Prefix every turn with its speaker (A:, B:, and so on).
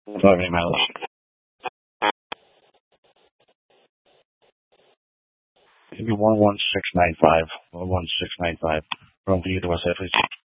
A: Sorry, my love. Maybe 11695. 11695. From View to West Africa.